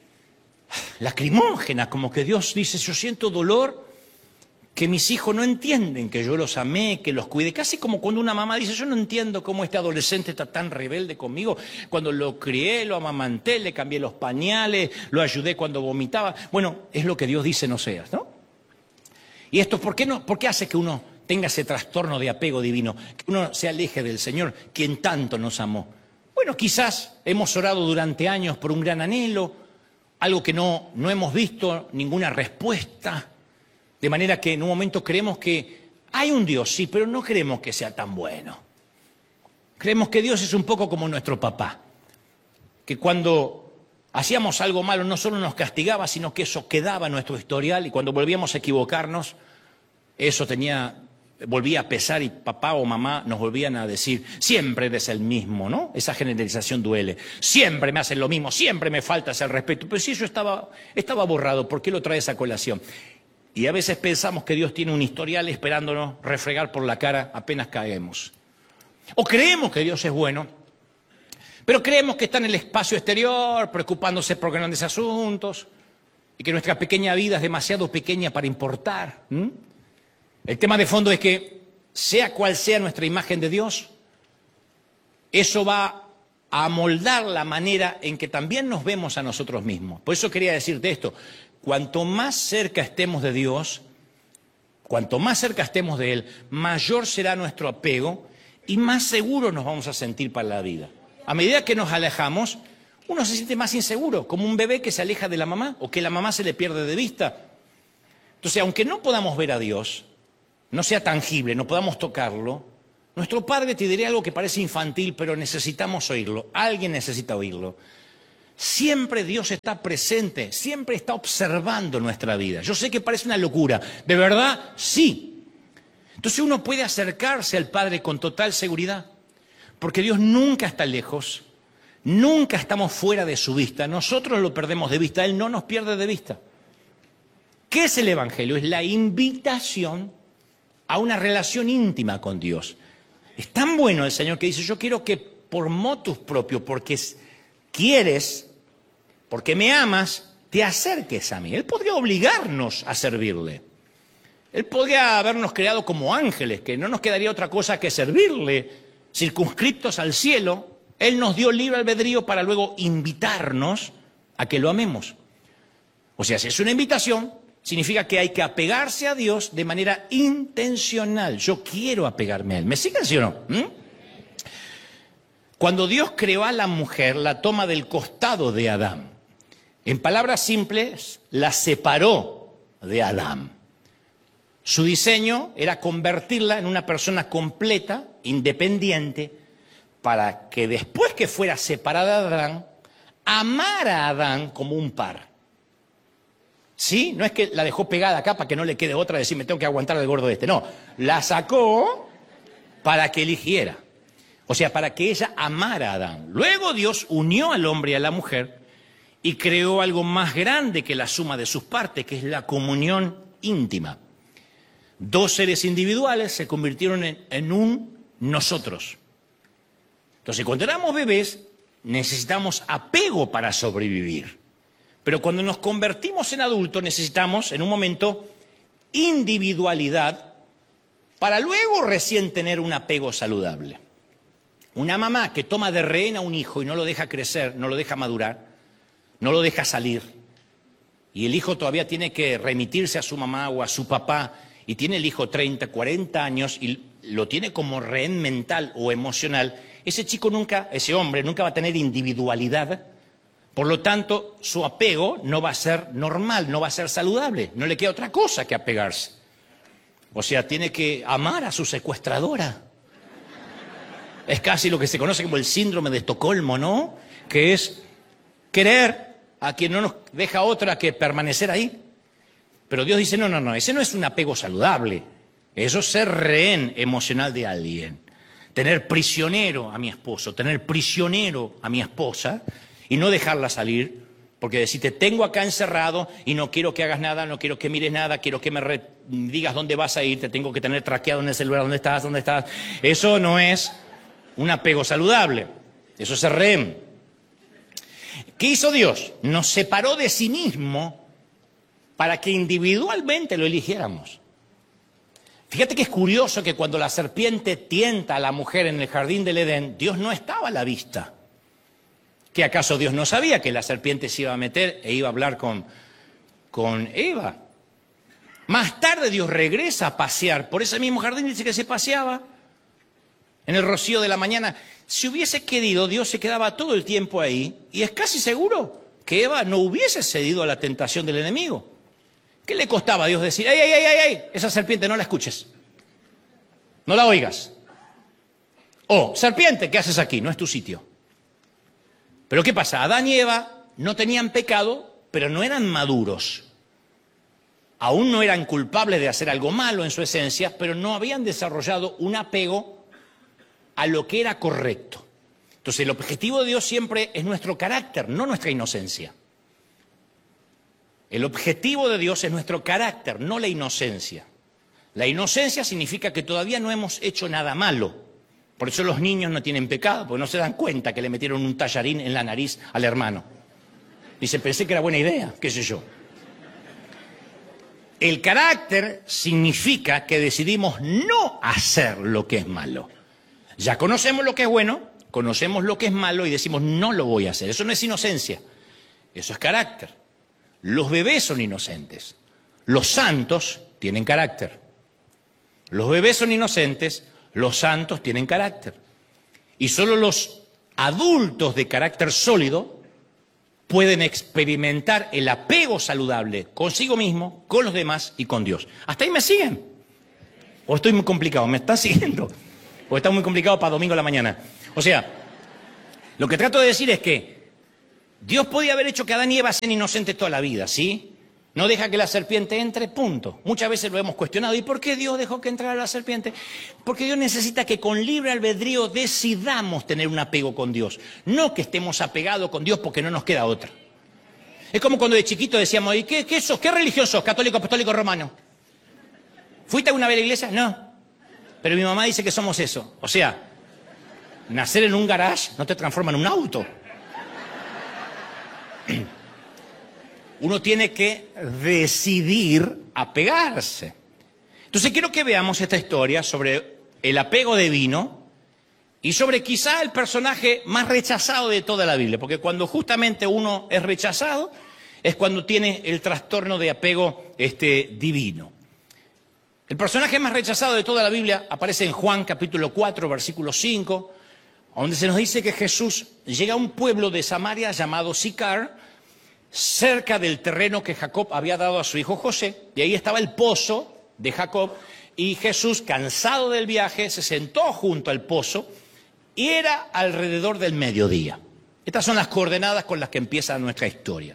lacrimógena, como que Dios dice, yo siento dolor, que mis hijos no entienden que yo los amé, que los cuide. Casi como cuando una mamá dice, yo no entiendo cómo este adolescente está tan rebelde conmigo. Cuando lo crié, lo amamanté, le cambié los pañales, lo ayudé cuando vomitaba. Bueno, es lo que Dios dice en Oseas, ¿no? Y esto, ¿por qué, no, ¿por qué hace que uno tenga ese trastorno de apego divino? Que uno se aleje del Señor, quien tanto nos amó. Bueno, quizás hemos orado durante años por un gran anhelo, algo que no, no hemos visto ninguna respuesta. De manera que en un momento creemos que hay un Dios, sí, pero no creemos que sea tan bueno. Creemos que Dios es un poco como nuestro papá, que cuando hacíamos algo malo no solo nos castigaba, sino que eso quedaba en nuestro historial y cuando volvíamos a equivocarnos, eso tenía, volvía a pesar y papá o mamá nos volvían a decir, siempre eres el mismo, ¿no? Esa generalización duele. Siempre me hacen lo mismo, siempre me faltas el respeto. Pero si eso estaba, estaba borrado, ¿por qué lo traes a colación? Y a veces pensamos que Dios tiene un historial esperándonos refregar por la cara apenas caemos. O creemos que Dios es bueno, pero creemos que está en el espacio exterior, preocupándose por grandes asuntos, y que nuestra pequeña vida es demasiado pequeña para importar. ¿Mm? El tema de fondo es que, sea cual sea nuestra imagen de Dios, eso va a amoldar la manera en que también nos vemos a nosotros mismos. Por eso quería decirte esto. Cuanto más cerca estemos de Dios, cuanto más cerca estemos de Él, mayor será nuestro apego y más seguros nos vamos a sentir para la vida. A medida que nos alejamos, uno se siente más inseguro, como un bebé que se aleja de la mamá o que la mamá se le pierde de vista. Entonces, aunque no podamos ver a Dios, no sea tangible, no podamos tocarlo, nuestro Padre te diré algo que parece infantil, pero necesitamos oírlo. Alguien necesita oírlo. Siempre Dios está presente, siempre está observando nuestra vida. Yo sé que parece una locura, ¿de verdad? Sí. Entonces uno puede acercarse al Padre con total seguridad, porque Dios nunca está lejos, nunca estamos fuera de su vista. Nosotros lo perdemos de vista, Él no nos pierde de vista. ¿Qué es el Evangelio? Es la invitación a una relación íntima con Dios. Es tan bueno el Señor que dice, yo quiero que por motus propio, porque quieres, porque me amas, te acerques a mí. Él podría obligarnos a servirle. Él podría habernos creado como ángeles, que no nos quedaría otra cosa que servirle, circunscriptos al cielo. Él nos dio libre albedrío para luego invitarnos a que lo amemos. O sea, si es una invitación, significa que hay que apegarse a Dios de manera intencional. Yo quiero apegarme a Él. ¿Me siguen, sí o no? ¿Mm? Cuando Dios creó a la mujer, la toma del costado de Adán. En palabras simples, la separó de Adán. Su diseño era convertirla en una persona completa, independiente, para que después que fuera separada de Adán, amara a Adán como un par. ¿Sí? No es que la dejó pegada acá para que no le quede otra, decir, me tengo que aguantar al gordo este. No, la sacó para que eligiera. O sea, para que ella amara a Adán. Luego Dios unió al hombre y a la mujer y creó algo más grande que la suma de sus partes, que es la comunión íntima. Dos seres individuales se convirtieron en, en un nosotros. Entonces, cuando éramos bebés, necesitamos apego para sobrevivir. Pero cuando nos convertimos en adultos, necesitamos, en un momento, individualidad para luego recién tener un apego saludable. Una mamá que toma de rehén a un hijo y no lo deja crecer, no lo deja madurar, no lo deja salir, y el hijo todavía tiene que remitirse a su mamá o a su papá, y tiene el hijo treinta, cuarenta años y lo tiene como rehén mental o emocional, ese chico nunca, ese hombre nunca va a tener individualidad. Por lo tanto, su apego no va a ser normal, no va a ser saludable, no le queda otra cosa que apegarse. O sea, tiene que amar a su secuestradora. Es casi lo que se conoce como el síndrome de Estocolmo, ¿no? Que es querer a quien no nos deja otra que permanecer ahí. Pero Dios dice, no, no, no, ese no es un apego saludable. Eso es ser rehén emocional de alguien. Tener prisionero a mi esposo, tener prisionero a mi esposa y no dejarla salir, porque si te tengo acá encerrado y no quiero que hagas nada, no quiero que mires nada, quiero que me re digas dónde vas a ir, te tengo que tener traqueado en el celular, dónde estás, dónde estás. Eso no es un apego saludable, eso es ser rehén. ¿Qué hizo Dios? Nos separó de sí mismo para que individualmente lo eligiéramos. Fíjate que es curioso que cuando la serpiente tienta a la mujer en el jardín del Edén, Dios no estaba a la vista. ¿Qué acaso Dios no sabía que la serpiente se iba a meter e iba a hablar con, con Eva? Más tarde Dios regresa a pasear por ese mismo jardín y dice que se paseaba en el rocío de la mañana. Si hubiese querido, Dios se quedaba todo el tiempo ahí y es casi seguro que Eva no hubiese cedido a la tentación del enemigo. ¿Qué le costaba a Dios decir, ¡ay, ay, ay, ay, ay! Esa serpiente no la escuches, no la oigas? O, serpiente, ¿qué haces aquí? No es tu sitio. Pero ¿qué pasa? Adán y Eva no tenían pecado, pero no eran maduros. Aún no eran culpables de hacer algo malo en su esencia, pero no habían desarrollado un apego a lo que era correcto. Entonces, el objetivo de Dios siempre es nuestro carácter, no nuestra inocencia. El objetivo de Dios es nuestro carácter, no la inocencia. La inocencia significa que todavía no hemos hecho nada malo. Por eso los niños no tienen pecado, porque no se dan cuenta que le metieron un tallarín en la nariz al hermano. Dice, pensé que era buena idea, qué sé yo. El carácter significa que decidimos no hacer lo que es malo. Ya conocemos lo que es bueno, conocemos lo que es malo y decimos no lo voy a hacer. Eso no es inocencia, eso es carácter. Los bebés son inocentes, los santos tienen carácter. Los bebés son inocentes, los santos tienen carácter. Y solo los adultos de carácter sólido pueden experimentar el apego saludable consigo mismo, con los demás y con Dios. ¿Hasta ahí me siguen? ¿O estoy muy complicado? ¿Me están siguiendo? ¿O está muy complicado para domingo a la mañana? O sea, lo que trato de decir es que Dios podía haber hecho que Adán y Eva sean inocentes toda la vida, ¿sí? No deja que la serpiente entre, punto. Muchas veces lo hemos cuestionado. ¿Y por qué Dios dejó que entrara la serpiente? Porque Dios necesita que con libre albedrío decidamos tener un apego con Dios. No que estemos apegados con Dios porque no nos queda otra. Es como cuando de chiquito decíamos, ¿y qué, qué sos? ¿Qué religión sos? ¿Católico, apostólico, romano? ¿Fuiste alguna vez a la iglesia? No. Pero mi mamá dice que somos eso. O sea, nacer en un garage no te transforma en un auto. Uno tiene que decidir apegarse. Entonces quiero que veamos esta historia sobre el apego divino y sobre quizá el personaje más rechazado de toda la Biblia, porque cuando justamente uno es rechazado es cuando tiene el trastorno de apego este, divino. El personaje más rechazado de toda la Biblia aparece en Juan capítulo cuatro, versículo cinco, donde se nos dice que Jesús llega a un pueblo de Samaria llamado Sicar, cerca del terreno que Jacob había dado a su hijo José, y ahí estaba el pozo de Jacob, y Jesús, cansado del viaje, se sentó junto al pozo, y era alrededor del mediodía. Estas son las coordenadas con las que empieza nuestra historia.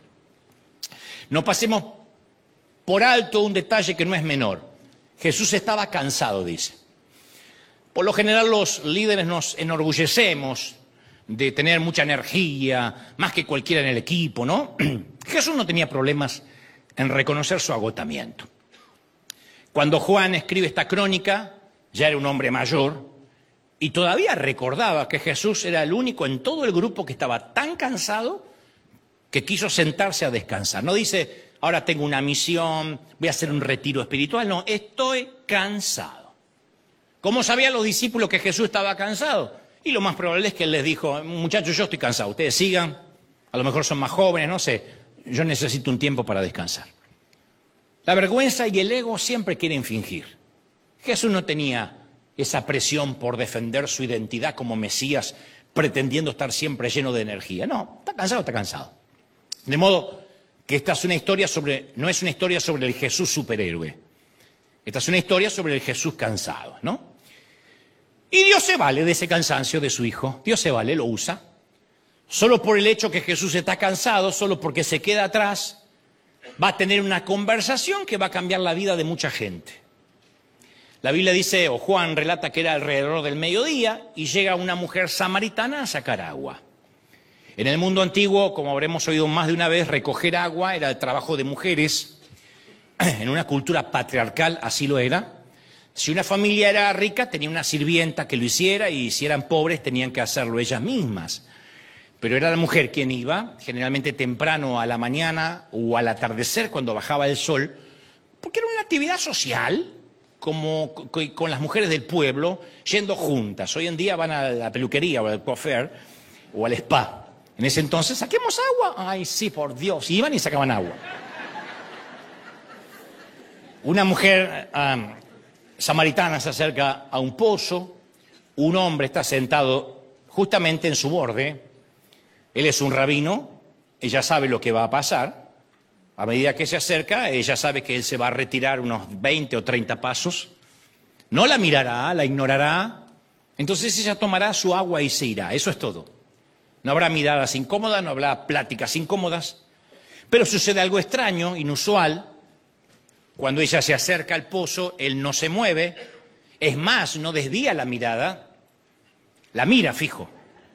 No pasemos por alto un detalle que no es menor. Jesús estaba cansado, dice. Por lo general los líderes nos enorgullecemos de tener mucha energía, más que cualquiera en el equipo, ¿no? Jesús no tenía problemas en reconocer su agotamiento. Cuando Juan escribe esta crónica, ya era un hombre mayor, y todavía recordaba que Jesús era el único en todo el grupo que estaba tan cansado que quiso sentarse a descansar. No dice, ahora tengo una misión, voy a hacer un retiro espiritual. No, estoy cansado. ¿Cómo sabían los discípulos que Jesús estaba cansado? Y lo más probable es que él les dijo, muchachos, yo estoy cansado, ustedes sigan, a lo mejor son más jóvenes, no sé, yo necesito un tiempo para descansar. La vergüenza y el ego siempre quieren fingir. Jesús no tenía esa presión por defender su identidad como Mesías, pretendiendo estar siempre lleno de energía. No, está cansado, está cansado. De modo que esta es una historia sobre, no es una historia sobre el Jesús superhéroe. Esta es una historia sobre el Jesús cansado, ¿no? Y Dios se vale de ese cansancio de su hijo. Dios se vale, lo usa. Solo por el hecho que Jesús está cansado, solo porque se queda atrás, va a tener una conversación que va a cambiar la vida de mucha gente. La Biblia dice, o Juan relata que era alrededor del mediodía y llega una mujer samaritana a sacar agua. En el mundo antiguo, como habremos oído más de una vez, recoger agua era el trabajo de mujeres. En una cultura patriarcal así lo era. Si una familia era rica, tenía una sirvienta que lo hiciera, y si eran pobres, tenían que hacerlo ellas mismas. Pero era la mujer quien iba, generalmente temprano a la mañana o al atardecer, cuando bajaba el sol, porque era una actividad social, como con las mujeres del pueblo, yendo juntas. Hoy en día van a la peluquería o al coiffeur o al spa. En ese entonces, ¿saquemos agua? Ay, sí, por Dios. Y iban y sacaban agua. Una mujer um, samaritana se acerca a un pozo, un hombre está sentado justamente en su borde, él es un rabino, ella sabe lo que va a pasar, a medida que se acerca, ella sabe que él se va a retirar unos veinte o treinta pasos, no la mirará, la ignorará, entonces ella tomará su agua y se irá, eso es todo. No habrá miradas incómodas, no habrá pláticas incómodas, pero sucede algo extraño, inusual. Cuando ella se acerca al pozo, él no se mueve, es más, no desvía la mirada, la mira fijo.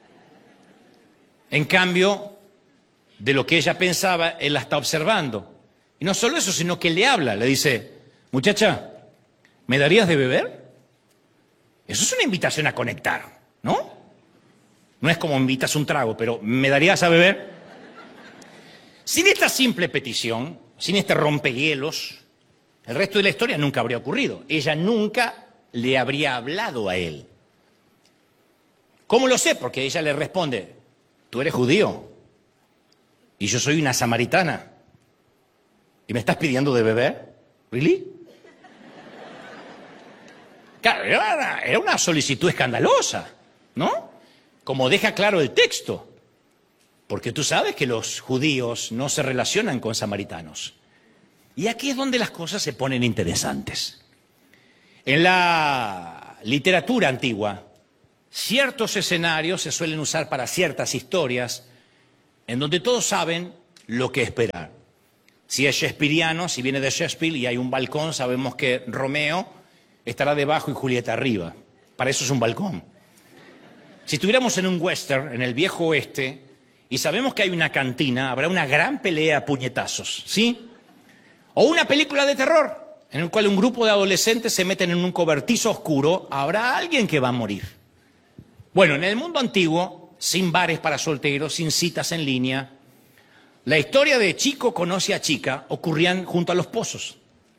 En cambio, de lo que ella pensaba, él la está observando. Y no solo eso, sino que le habla, le dice, muchacha, ¿me darías de beber? Eso es una invitación a conectar, ¿no? No es como invitas un trago, pero ¿me darías a beber? Sin esta simple petición, sin este rompehielos, el resto de la historia nunca habría ocurrido. Ella nunca le habría hablado a él. ¿Cómo lo sé? Porque ella le responde, tú eres judío y yo soy una samaritana y me estás pidiendo de beber. ¿Really? Claro, era, era una solicitud escandalosa, ¿no? Como deja claro el texto. Porque tú sabes que los judíos no se relacionan con samaritanos. Y aquí es donde las cosas se ponen interesantes. En la literatura antigua, ciertos escenarios se suelen usar para ciertas historias en donde todos saben lo que esperar. Si es shakespeariano, si viene de Shakespeare y hay un balcón, sabemos que Romeo estará debajo y Julieta arriba. Para eso es un balcón. Si estuviéramos en un western, en el viejo oeste, y sabemos que hay una cantina, habrá una gran pelea a puñetazos, ¿sí? O una película de terror, en el cual un grupo de adolescentes se meten en un cobertizo oscuro, habrá alguien que va a morir. Bueno, en el mundo antiguo, sin bares para solteros, sin citas en línea, la historia de chico conoce a chica ocurrían junto a los pozos.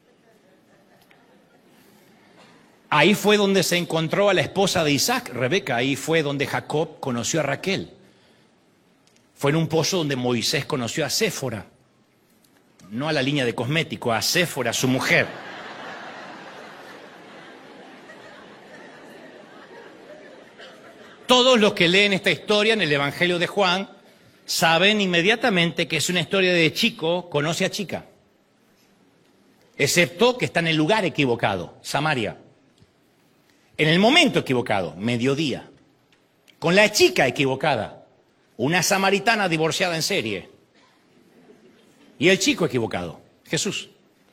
Ahí fue donde se encontró a la esposa de Isaac, Rebeca, ahí fue donde Jacob conoció a Raquel. Fue en un pozo donde Moisés conoció a Séfora, no a la línea de cosmético, a Séfora, su mujer. Todos los que leen esta historia en el Evangelio de Juan saben inmediatamente que es una historia de chico conoce a chica, excepto que está en el lugar equivocado, Samaria, en el momento equivocado, mediodía, con la chica equivocada, una samaritana divorciada en serie, y el chico equivocado, Jesús.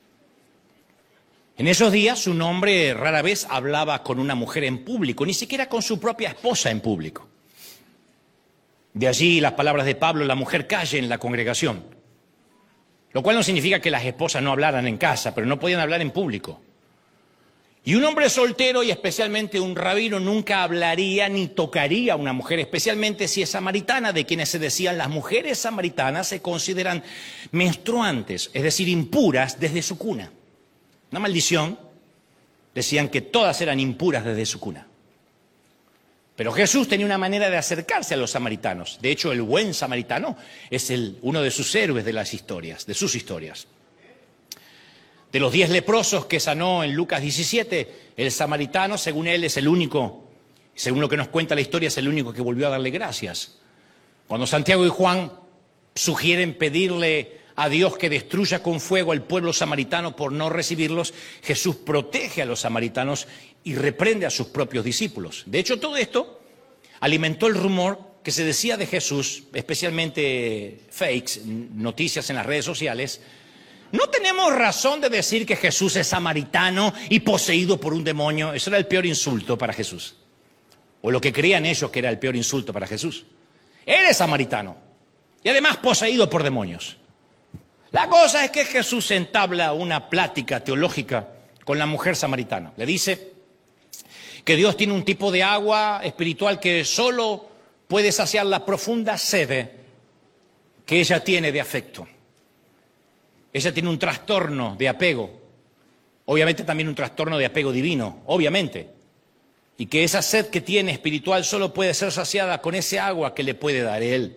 En esos días su nombre rara vez hablaba con una mujer en público, ni siquiera con su propia esposa en público. De allí las palabras de Pablo, la mujer calle en la congregación. Lo cual no significa que las esposas no hablaran en casa, pero no podían hablar en público. Y un hombre soltero, y especialmente un rabino, nunca hablaría ni tocaría a una mujer, especialmente si es samaritana, de quienes se decían las mujeres samaritanas se consideran menstruantes, es decir, impuras desde su cuna. Una maldición, decían que todas eran impuras desde su cuna. Pero Jesús tenía una manera de acercarse a los samaritanos. De hecho, el buen samaritano es el, uno de sus héroes de las historias, de sus historias. De los diez leprosos que sanó en Lucas diecisiete, el samaritano, según él, es el único, según lo que nos cuenta la historia, es el único que volvió a darle gracias. Cuando Santiago y Juan sugieren pedirle a Dios que destruya con fuego al pueblo samaritano por no recibirlos, Jesús protege a los samaritanos y reprende a sus propios discípulos. De hecho, todo esto alimentó el rumor que se decía de Jesús, especialmente fakes, noticias en las redes sociales. No tenemos razón de decir que Jesús es samaritano y poseído por un demonio. Eso era el peor insulto para Jesús. O lo que creían ellos que era el peor insulto para Jesús. Él es samaritano y además poseído por demonios. La cosa es que Jesús entabla una plática teológica con la mujer samaritana. Le dice que Dios tiene un tipo de agua espiritual que solo puede saciar la profunda sed que ella tiene de afecto. Ella tiene un trastorno de apego, obviamente también un trastorno de apego divino, obviamente. Y que esa sed que tiene espiritual solo puede ser saciada con ese agua que le puede dar Él.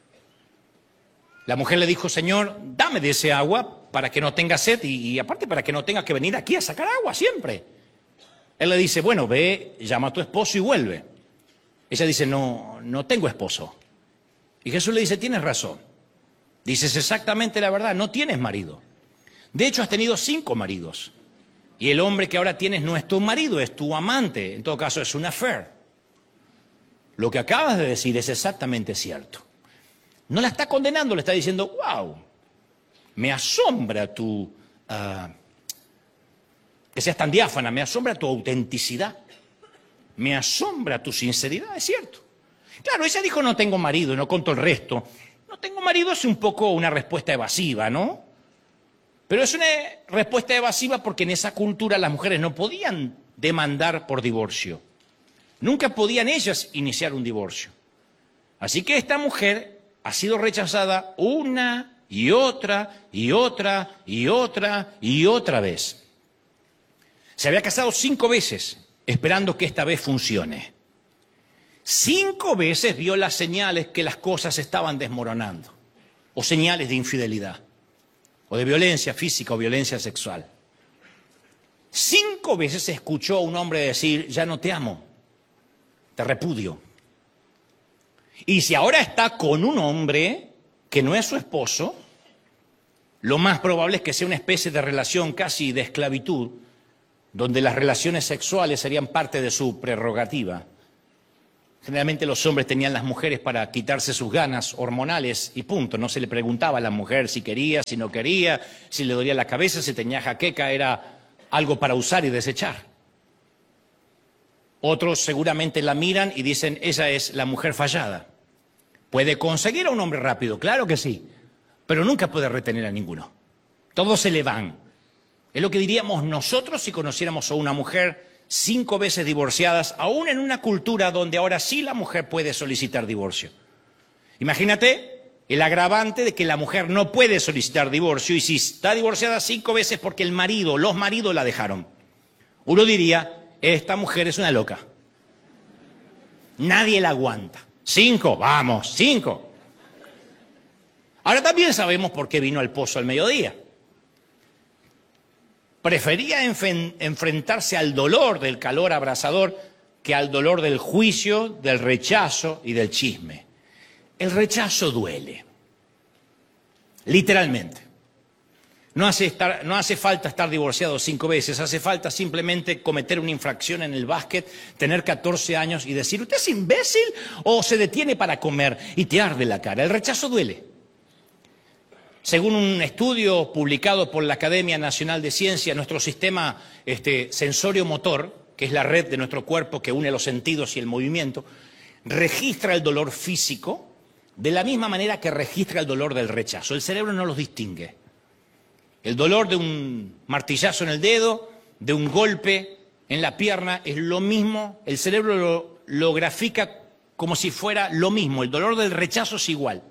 La mujer le dijo, Señor, dame de ese agua para que no tenga sed y, y aparte para que no tenga que venir aquí a sacar agua siempre. Él le dice, bueno, ve, llama a tu esposo y vuelve. Ella dice, no, no tengo esposo. Y Jesús le dice, tienes razón. Dices exactamente la verdad, no tienes marido. De hecho, has tenido cinco maridos. Y el hombre que ahora tienes no es tu marido, es tu amante. En todo caso, es un affair. Lo que acabas de decir es exactamente cierto. No la está condenando, le está diciendo, wow, me asombra tu, uh, que seas tan diáfana, me asombra tu autenticidad, me asombra tu sinceridad, es cierto. Claro, ella dijo, no tengo marido, y no contó el resto. No tengo marido es un poco una respuesta evasiva, ¿no? Pero es una respuesta evasiva porque en esa cultura las mujeres no podían demandar por divorcio. Nunca podían ellas iniciar un divorcio. Así que esta mujer ha sido rechazada una y otra y otra y otra y otra vez. Se había casado cinco veces esperando que esta vez funcione. Cinco veces vio las señales que las cosas estaban desmoronando, o señales de infidelidad, o de violencia física o violencia sexual. Cinco veces escuchó a un hombre decir, ya no te amo, te repudio. Y si ahora está con un hombre que no es su esposo, lo más probable es que sea una especie de relación casi de esclavitud, donde las relaciones sexuales serían parte de su prerrogativa. Generalmente los hombres tenían las mujeres para quitarse sus ganas hormonales y punto. No se le preguntaba a la mujer si quería, si no quería, si le dolía la cabeza, si tenía jaqueca, era algo para usar y desechar. Otros seguramente la miran y dicen, esa es la mujer fallada. ¿Puede conseguir a un hombre rápido? Claro que sí, pero nunca puede retener a ninguno. Todos se le van. Es lo que diríamos nosotros si conociéramos a una mujer cinco veces divorciadas, aún en una cultura donde ahora sí la mujer puede solicitar divorcio. Imagínate el agravante de que la mujer no puede solicitar divorcio y si está divorciada cinco veces porque el marido, los maridos la dejaron. Uno diría, esta mujer es una loca. Nadie la aguanta. Cinco, vamos, cinco. Ahora también sabemos por qué vino al pozo al mediodía. Prefería enf- enfrentarse al dolor del calor abrasador que al dolor del juicio, del rechazo y del chisme. El rechazo duele, literalmente. No hace, estar, no hace falta estar divorciado cinco veces, hace falta simplemente cometer una infracción en el básquet, tener catorce años y decir, ¿usted es imbécil o se detiene para comer y te arde la cara? El rechazo duele. Según un estudio publicado por la Academia Nacional de Ciencia, nuestro sistema este, sensorio-motor, que es la red de nuestro cuerpo que une los sentidos y el movimiento, registra el dolor físico de la misma manera que registra el dolor del rechazo. El cerebro no los distingue. El dolor de un martillazo en el dedo, de un golpe en la pierna, es lo mismo. El cerebro lo, lo grafica como si fuera lo mismo. El dolor del rechazo es igual.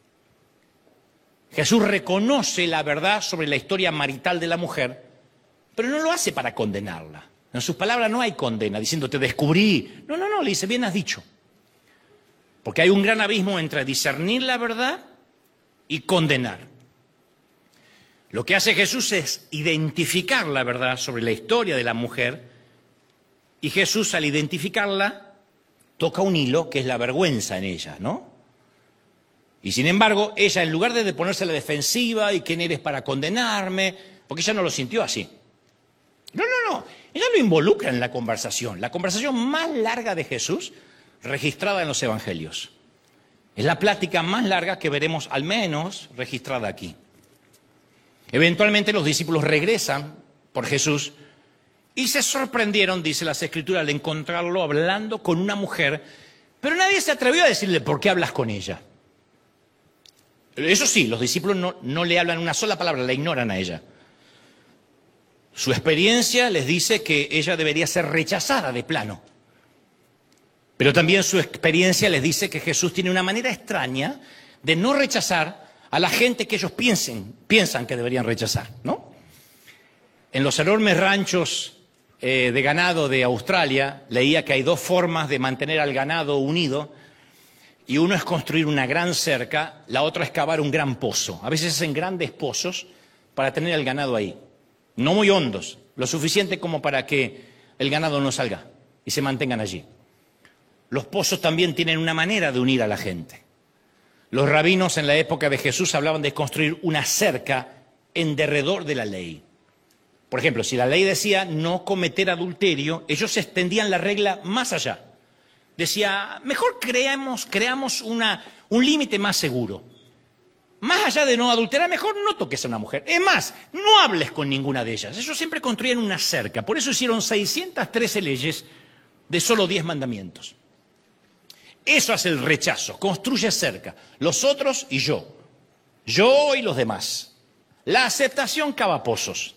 Jesús reconoce la verdad sobre la historia marital de la mujer, pero no lo hace para condenarla. En sus palabras no hay condena, diciendo te descubrí. No, no, no, le dice, bien has dicho. Porque hay un gran abismo entre discernir la verdad y condenar. Lo que hace Jesús es identificar la verdad sobre la historia de la mujer, y Jesús al identificarla toca un hilo que es la vergüenza en ella, ¿no? Y sin embargo, ella en lugar de ponerse a la defensiva y quién eres para condenarme, porque ella no lo sintió así. No, no, no, ella lo involucra en la conversación, la conversación más larga de Jesús registrada en los evangelios. Es la plática más larga que veremos al menos registrada aquí. Eventualmente los discípulos regresan por Jesús y se sorprendieron, dice las Escrituras, al encontrarlo hablando con una mujer, pero nadie se atrevió a decirle, ¿por qué hablas con ella? Eso sí, los discípulos no, no le hablan una sola palabra, la ignoran a ella. Su experiencia les dice que ella debería ser rechazada de plano. Pero también su experiencia les dice que Jesús tiene una manera extraña de no rechazar a la gente que ellos piensen, piensan que deberían rechazar, ¿no? En los enormes ranchos eh, de ganado de Australia, leía que hay dos formas de mantener al ganado unido. Y uno es construir una gran cerca, la otra es cavar un gran pozo. A veces hacen grandes pozos para tener el ganado ahí. No muy hondos, lo suficiente como para que el ganado no salga y se mantengan allí. Los pozos también tienen una manera de unir a la gente. Los rabinos en la época de Jesús hablaban de construir una cerca en derredor de la ley. Por ejemplo, si la ley decía no cometer adulterio, ellos extendían la regla más allá. Decía, mejor creamos, creamos una, un límite más seguro. Más allá de no adulterar, mejor no toques a una mujer. Es más, no hables con ninguna de ellas. Ellos siempre construían una cerca. Por eso hicieron seiscientas trece leyes de solo diez mandamientos. Eso hace el rechazo. Construye cerca. Los otros y yo. Yo y los demás. La aceptación cava pozos.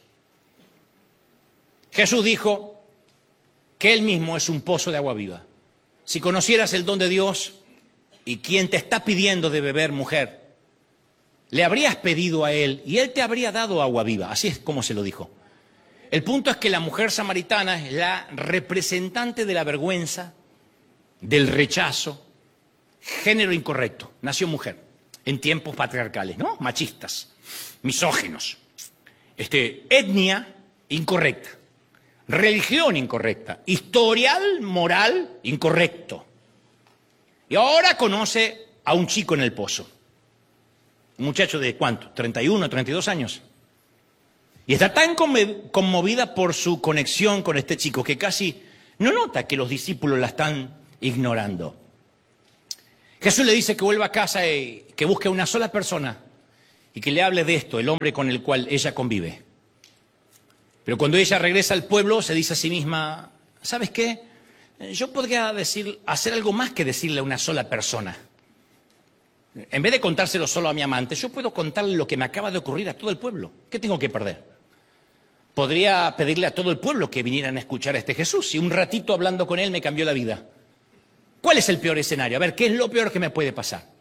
Jesús dijo que Él mismo es un pozo de agua viva. Si conocieras el don de Dios y quien te está pidiendo de beber, mujer, le habrías pedido a Él y Él te habría dado agua viva. Así es como se lo dijo. El punto es que la mujer samaritana es la representante de la vergüenza, del rechazo, género incorrecto. Nació mujer en tiempos patriarcales, ¿no? Machistas, misóginos. Este, etnia incorrecta. religión incorrecta, historial moral incorrecto. Y ahora conoce a un chico en el pozo. Un muchacho de ¿cuánto? treinta y uno, treinta y dos años. Y está tan conmovida por su conexión con este chico que casi no nota que los discípulos la están ignorando. Jesús le dice que vuelva a casa y que busque una sola persona y que le hable de esto, el hombre con el cual ella convive. Pero cuando ella regresa al pueblo se dice a sí misma, ¿sabes qué? Yo podría decir, hacer algo más que decirle a una sola persona. En vez de contárselo solo a mi amante, yo puedo contarle lo que me acaba de ocurrir a todo el pueblo. ¿Qué tengo que perder? Podría pedirle a todo el pueblo que vinieran a escuchar a este Jesús y un ratito hablando con él me cambió la vida. ¿Cuál es el peor escenario? A ver, ¿qué es lo peor que me puede pasar?